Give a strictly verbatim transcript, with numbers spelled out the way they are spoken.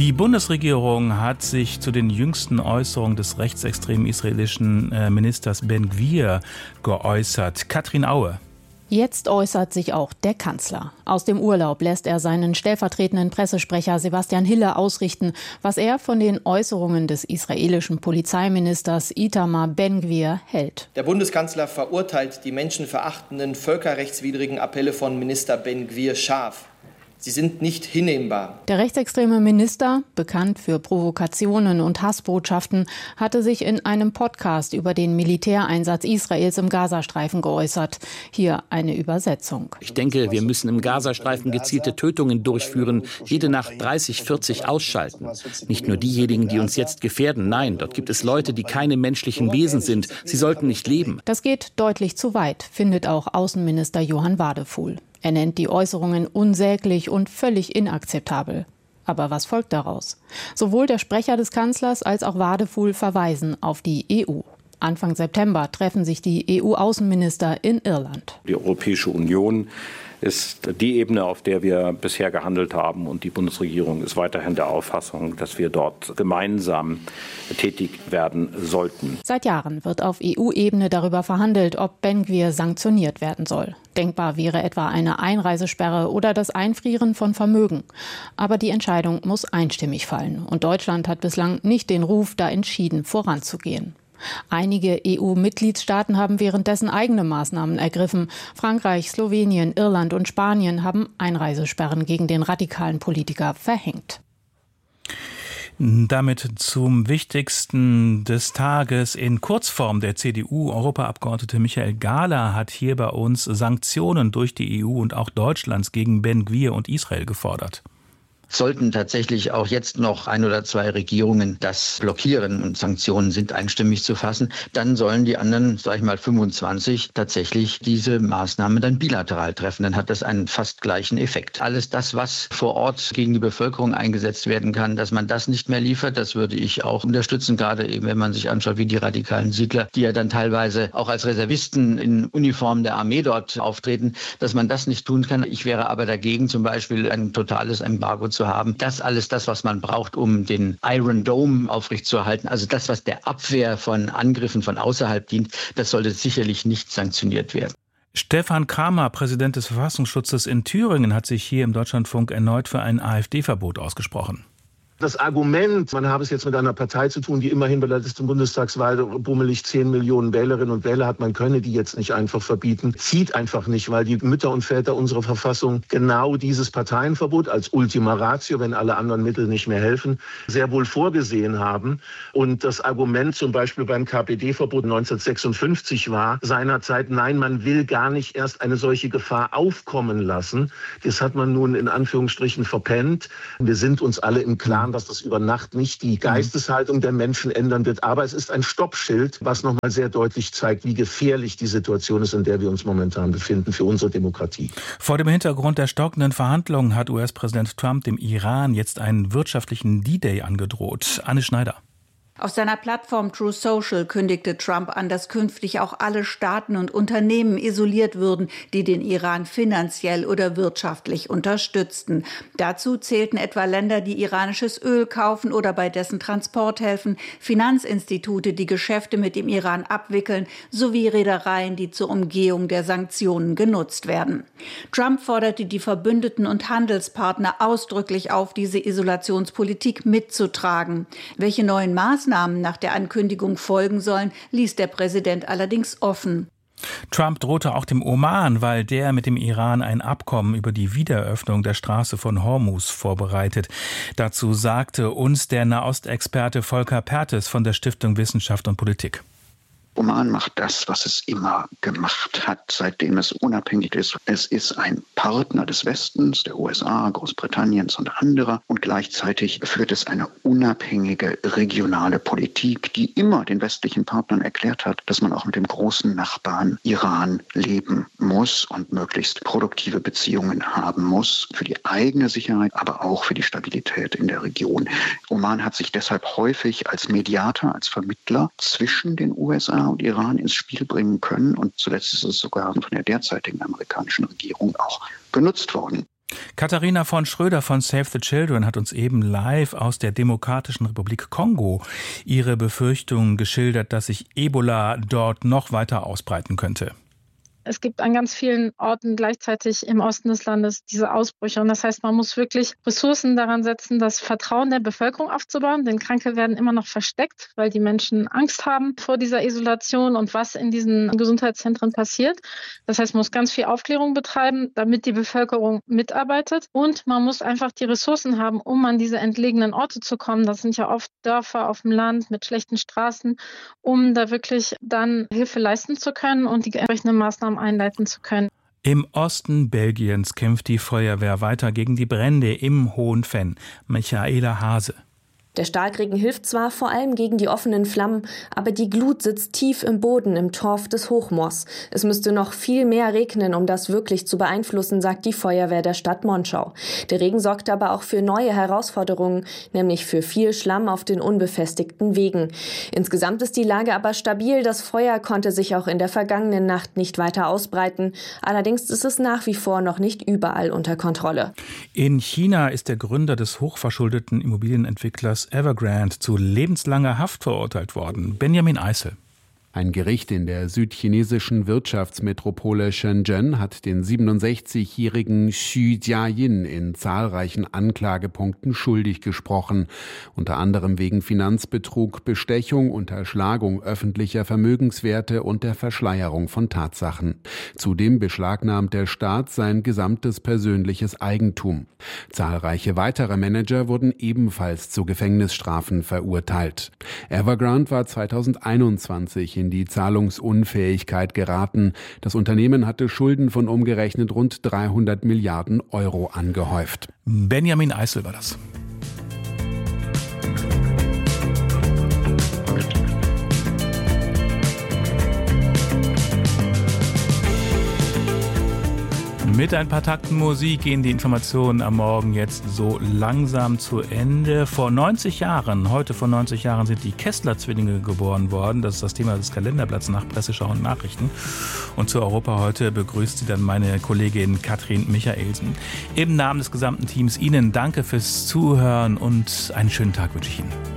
Die Bundesregierung hat sich zu den jüngsten Äußerungen des rechtsextremen israelischen Ministers Ben Gvir geäußert. Katrin Aue. Jetzt äußert sich auch der Kanzler. Aus dem Urlaub lässt er seinen stellvertretenden Pressesprecher Sebastian Hille ausrichten, was er von den Äußerungen des israelischen Polizeiministers Itamar Ben Gvir hält. Der Bundeskanzler verurteilt die menschenverachtenden, völkerrechtswidrigen Appelle von Minister Ben Gvir scharf. Sie sind nicht hinnehmbar. Der rechtsextreme Minister, bekannt für Provokationen und Hassbotschaften, hatte sich in einem Podcast über den Militäreinsatz Israels im Gazastreifen geäußert. Hier eine Übersetzung. Ich denke, wir müssen im Gazastreifen gezielte Tötungen durchführen, jede Nacht dreißig, vierzig ausschalten. Nicht nur diejenigen, die uns jetzt gefährden. Nein, dort gibt es Leute, die keine menschlichen Wesen sind. Sie sollten nicht leben. Das geht deutlich zu weit, findet auch Außenminister Johann Wadefuhl. Er nennt die Äußerungen unsäglich und völlig inakzeptabel. Aber was folgt daraus? Sowohl der Sprecher des Kanzlers als auch Wadefuhl verweisen auf die E U. Anfang September treffen sich die E U-Außenminister in Irland. Die Europäische Union ist die Ebene, auf der wir bisher gehandelt haben. Und die Bundesregierung ist weiterhin der Auffassung, dass wir dort gemeinsam tätig werden sollten. Seit Jahren wird auf E U-Ebene darüber verhandelt, ob Ben Gvir sanktioniert werden soll. Denkbar wäre etwa eine Einreisesperre oder das Einfrieren von Vermögen. Aber die Entscheidung muss einstimmig fallen. Und Deutschland hat bislang nicht den Ruf, da entschieden voranzugehen. Einige E U-Mitgliedstaaten haben währenddessen eigene Maßnahmen ergriffen. Frankreich, Slowenien, Irland und Spanien haben Einreisesperren gegen den radikalen Politiker verhängt. Damit zum Wichtigsten des Tages in Kurzform. Der C D U-Europaabgeordnete Michael Gahler hat hier bei uns Sanktionen durch die E U und auch Deutschlands gegen Ben Gvir und Israel gefordert. Sollten tatsächlich auch jetzt noch ein oder zwei Regierungen das blockieren und Sanktionen sind einstimmig zu fassen, dann sollen die anderen, sag ich mal, fünfundzwanzig tatsächlich diese Maßnahmen dann bilateral treffen. Dann hat das einen fast gleichen Effekt. Alles das, was vor Ort gegen die Bevölkerung eingesetzt werden kann, dass man das nicht mehr liefert, das würde ich auch unterstützen, gerade eben, wenn man sich anschaut, wie die radikalen Siedler, die ja dann teilweise auch als Reservisten in Uniform der Armee dort auftreten, dass man das nicht tun kann. Ich wäre aber dagegen, zum Beispiel ein totales Embargo zu haben. Das alles das, was man braucht, um den Iron Dome aufrechtzuerhalten. Also das, was der Abwehr von Angriffen von außerhalb dient, das sollte sicherlich nicht sanktioniert werden. Stefan Kramer, Präsident des Verfassungsschutzes in Thüringen, hat sich hier im Deutschlandfunk erneut für ein AfD-Verbot ausgesprochen. Das Argument, man habe es jetzt mit einer Partei zu tun, die immerhin bei der letzten Bundestagswahl bummelig zehn Millionen Wählerinnen und Wähler hat, man könne die jetzt nicht einfach verbieten, zieht einfach nicht, weil die Mütter und Väter unserer Verfassung genau dieses Parteienverbot als Ultima Ratio, wenn alle anderen Mittel nicht mehr helfen, sehr wohl vorgesehen haben. Und das Argument zum Beispiel beim K P D-Verbot neunzehnhundertsechsundfünfzig war seinerzeit, nein, man will gar nicht erst eine solche Gefahr aufkommen lassen. Das hat man nun in Anführungsstrichen verpennt. Wir sind uns alle im Klaren, dass das über Nacht nicht die Geisteshaltung der Menschen ändern wird. Aber es ist ein Stoppschild, was nochmal sehr deutlich zeigt, wie gefährlich die Situation ist, in der wir uns momentan befinden für unsere Demokratie. Vor dem Hintergrund der stockenden Verhandlungen hat U S-Präsident Trump dem Iran jetzt einen wirtschaftlichen D-Day angedroht. Anne Schneider. Auf seiner Plattform Truth Social kündigte Trump an, dass künftig auch alle Staaten und Unternehmen isoliert würden, die den Iran finanziell oder wirtschaftlich unterstützten. Dazu zählten etwa Länder, die iranisches Öl kaufen oder bei dessen Transport helfen, Finanzinstitute, die Geschäfte mit dem Iran abwickeln, sowie Reedereien, die zur Umgehung der Sanktionen genutzt werden. Trump forderte die Verbündeten und Handelspartner ausdrücklich auf, diese Isolationspolitik mitzutragen. Welche neuen Maßnahmen nach der Ankündigung folgen sollen, ließ der Präsident allerdings offen. Trump drohte auch dem Oman, weil der mit dem Iran ein Abkommen über die Wiedereröffnung der Straße von Hormuz vorbereitet. Dazu sagte uns der Nahostexperte Volker Perthes von der Stiftung Wissenschaft und Politik. Oman macht das, was es immer gemacht hat, seitdem es unabhängig ist. Es ist ein Partner des Westens, der U S A, Großbritanniens und anderer. Und gleichzeitig führt es eine unabhängige regionale Politik, die immer den westlichen Partnern erklärt hat, dass man auch mit dem großen Nachbarn Iran leben muss und möglichst produktive Beziehungen haben muss für die eigene Sicherheit, aber auch für die Stabilität in der Region. Oman hat sich deshalb häufig als Mediator, als Vermittler zwischen den U S A und Iran ins Spiel bringen können. Und zuletzt ist es sogar von der derzeitigen amerikanischen Regierung auch genutzt worden. Katharina von Schröder von Save the Children hat uns eben live aus der Demokratischen Republik Kongo ihre Befürchtungen geschildert, dass sich Ebola dort noch weiter ausbreiten könnte. Es gibt an ganz vielen Orten gleichzeitig im Osten des Landes diese Ausbrüche. Und das heißt, man muss wirklich Ressourcen daran setzen, das Vertrauen der Bevölkerung aufzubauen. Denn Kranke werden immer noch versteckt, weil die Menschen Angst haben vor dieser Isolation und was in diesen Gesundheitszentren passiert. Das heißt, man muss ganz viel Aufklärung betreiben, damit die Bevölkerung mitarbeitet. Und man muss einfach die Ressourcen haben, um an diese entlegenen Orte zu kommen. Das sind ja oft Dörfer auf dem Land mit schlechten Straßen, um da wirklich dann Hilfe leisten zu können und die entsprechenden Maßnahmen einleiten zu können. Im Osten Belgiens kämpft die Feuerwehr weiter gegen die Brände im Hohen Venn. Michaela Hase. Der Starkregen hilft zwar vor allem gegen die offenen Flammen, aber die Glut sitzt tief im Boden im Torf des Hochmoors. Es müsste noch viel mehr regnen, um das wirklich zu beeinflussen, sagt die Feuerwehr der Stadt Monschau. Der Regen sorgt aber auch für neue Herausforderungen, nämlich für viel Schlamm auf den unbefestigten Wegen. Insgesamt ist die Lage aber stabil. Das Feuer konnte sich auch in der vergangenen Nacht nicht weiter ausbreiten. Allerdings ist es nach wie vor noch nicht überall unter Kontrolle. In China ist der Gründer des hochverschuldeten Immobilienentwicklers Evergrande zu lebenslanger Haft verurteilt worden. Benjamin Eisel. Ein Gericht in der südchinesischen Wirtschaftsmetropole Shenzhen hat den siebenundsechzigjährigen Xu Jiayin in zahlreichen Anklagepunkten schuldig gesprochen, unter anderem wegen Finanzbetrug, Bestechung, Unterschlagung öffentlicher Vermögenswerte und der Verschleierung von Tatsachen. Zudem beschlagnahmt der Staat sein gesamtes persönliches Eigentum. Zahlreiche weitere Manager wurden ebenfalls zu Gefängnisstrafen verurteilt. Evergrande war zweitausendeinundzwanzig in die Zahlungsunfähigkeit geraten. Das Unternehmen hatte Schulden von umgerechnet rund dreihundert Milliarden Euro angehäuft. Benjamin Eisel war das. Mit ein paar Takten Musik gehen die Informationen am Morgen jetzt so langsam zu Ende. Vor neunzig Jahren, heute vor neunzig Jahren, sind die Kessler-Zwillinge geboren worden. Das ist das Thema des Kalenderblatts nach Presseschau und Nachrichten. Und zu Europa heute begrüßt sie dann meine Kollegin Katrin Michaelsen. Im Namen des gesamten Teams Ihnen danke fürs Zuhören und einen schönen Tag wünsche ich Ihnen.